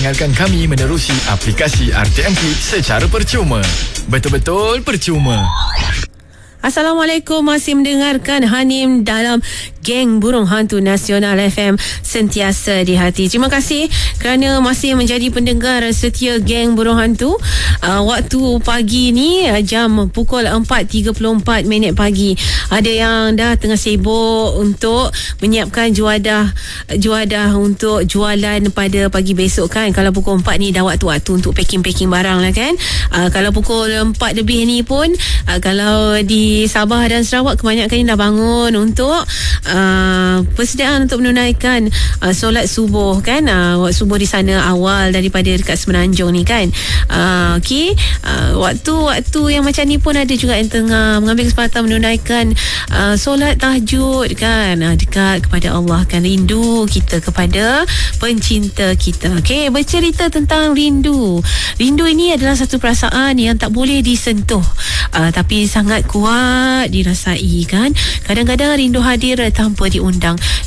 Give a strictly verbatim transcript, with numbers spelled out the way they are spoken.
mendengarkan kami menerusi aplikasi R T M Kids secara percuma. Betul-betul percuma. Assalamualaikum, masih mendengarkan Hanim dalam Geng Burung Hantu Nasional F M, sentiasa di hati. Terima kasih kerana masih menjadi pendengar setia Geng Burung Hantu. Uh, waktu pagi ni uh, jam pukul empat tiga puluh empat minit pagi. Ada yang dah tengah sibuk untuk menyiapkan juadah juadah untuk jualan pada pagi besok kan. Kalau pukul empat ni dah waktu-waktu untuk packing-packing barang lah kan. Uh, kalau pukul empat lebih ni pun uh, kalau di Sabah dan Sarawak kebanyakan dah bangun untuk uh, persediaan untuk menunaikan uh, solat subuh kan. Uh, subuh di sana awal daripada dekat Semenanjung ni kan. Uh, Okey, uh, waktu-waktu yang macam ni pun ada juga yang tengah mengambil kesempatan menunaikan uh, solat tahajud kan. Uh, dekat kepada Allah kan, rindu kita kepada pencinta kita. Okey, bercerita tentang rindu. Rindu ini adalah satu perasaan yang tak boleh disentuh, uh, tapi sangat kuat dirasai kan. Kadang-kadang rindu hadir tanpa diundang.